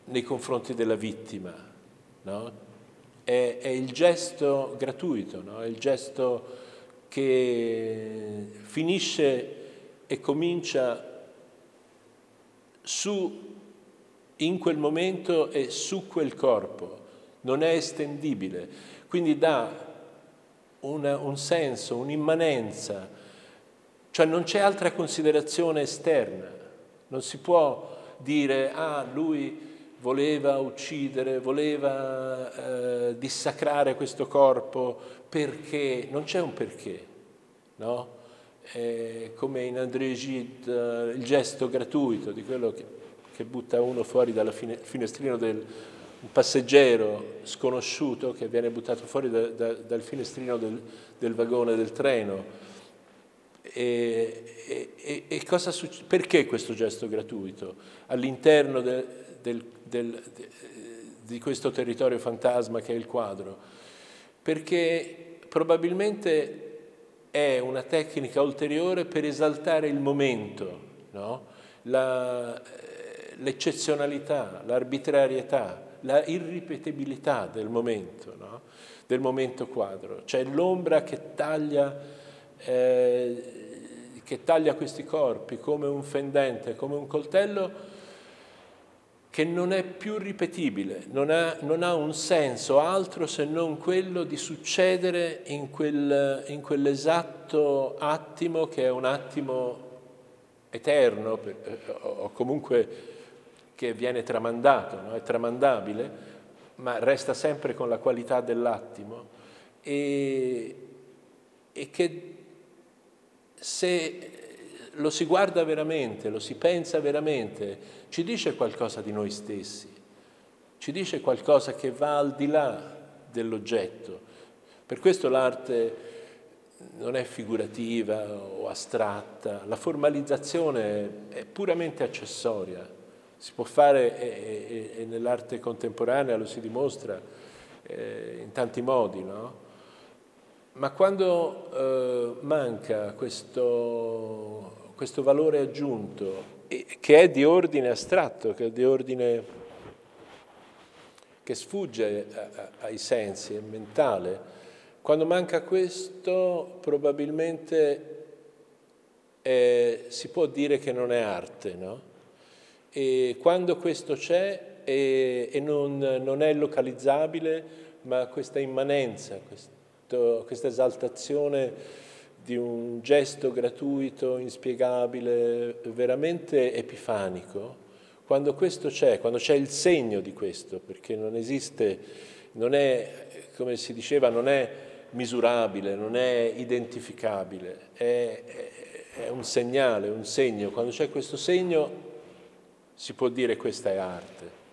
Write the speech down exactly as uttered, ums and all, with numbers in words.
nei confronti della vittima, no? È, è il gesto gratuito, no? È il gesto che finisce e comincia su, in quel momento e su quel corpo, non è estendibile, quindi dà una, un senso, un'immanenza, cioè non c'è altra considerazione esterna, non si può dire ah lui voleva uccidere, voleva eh, dissacrare questo corpo perché, non c'è un perché, no? È come in André Gide il gesto gratuito di quello che, che butta uno fuori dal fine, finestrino del un passeggero sconosciuto che viene buttato fuori da, da, dal finestrino del, del vagone del treno. E, e, e cosa succede? Perché questo gesto gratuito all'interno del, del, del, di questo territorio fantasma che è il quadro? Perché probabilmente è una tecnica ulteriore per esaltare il momento, no? La, l'eccezionalità, l'arbitrarietà, la irripetibilità del momento, no? Del momento quadro. C'è l'ombra che taglia, eh, che taglia questi corpi come un fendente, come un coltello, che non è più ripetibile, non ha, non ha un senso altro se non quello di succedere in, quel, in quell'esatto attimo che è un attimo eterno, o comunque che viene tramandato, no? È tramandabile, ma resta sempre con la qualità dell'attimo, e, e che se lo si guarda veramente, lo si pensa veramente, ci dice qualcosa di noi stessi, ci dice qualcosa che va al di là dell'oggetto. Per questo l'arte non è figurativa o astratta, la formalizzazione è puramente accessoria, si può fare e, e, e nell'arte contemporanea lo si dimostra eh, in tanti modi, no? Ma quando eh, manca questo, questo valore aggiunto, che è di ordine astratto, che è di ordine che sfugge a, a, ai sensi, è mentale, quando manca questo probabilmente eh, si può dire che non è arte, no? E quando questo c'è e, e non, non è localizzabile, ma questa immanenza, questo, questa esaltazione di un gesto gratuito, inspiegabile, veramente epifanico, quando questo c'è, quando c'è il segno di questo, perché non esiste, non è, come si diceva, non è misurabile, non è identificabile, è, è, è un segnale, un segno. Quando c'è questo segno si può dire questa è arte.